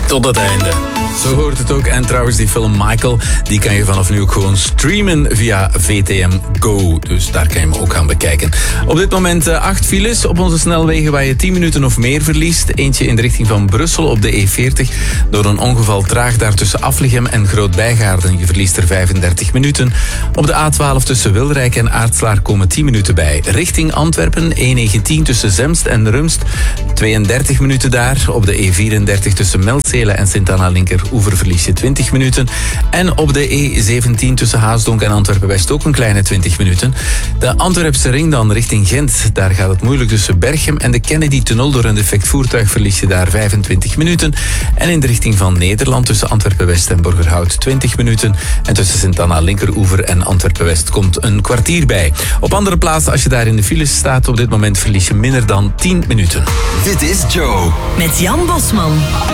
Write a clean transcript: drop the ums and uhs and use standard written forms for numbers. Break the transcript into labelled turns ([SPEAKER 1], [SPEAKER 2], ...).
[SPEAKER 1] tot het einde. Zo hoort het ook. En trouwens, die film Michael, die kan je vanaf nu ook gewoon streamen via VTM Go. Dus daar kan je hem ook gaan bekijken. Op dit moment 8 files op onze snelwegen waar je 10 minuten of meer verliest. Eentje in de richting van Brussel op de E40. Door een ongeval traag daar tussen Aflichem en Groot-Bijgaarden. Je verliest er 35 minuten. Op de A12 tussen Wilrijk en Aartslaar komen 10 minuten bij. Richting Antwerpen, E19 tussen Zemst en Rumst. 32 minuten daar. Op de E34 tussen Meltzelen en Sint-Anna-Linkeroever verlies je 20 minuten. En op de E17 tussen Haasdonk en Antwerpen-West ook een kleine 20 minuten. De Antwerpse ring dan richting Gent. Daar gaat het moeilijk tussen Berchem en de Kennedy-tunnel. Door een defect voertuig verlies je daar 25 minuten. En in de richting van Nederland tussen Antwerpen-West en Borgerhout 20 minuten. En tussen Sint-Anna-Linkeroever en Antwerpen-West komt een kwartier bij. Op andere plaatsen, als je daar in de files staat, op dit moment verlies je minder dan 10 minuten.
[SPEAKER 2] Dit is Joe.
[SPEAKER 3] Met Jan Bosman.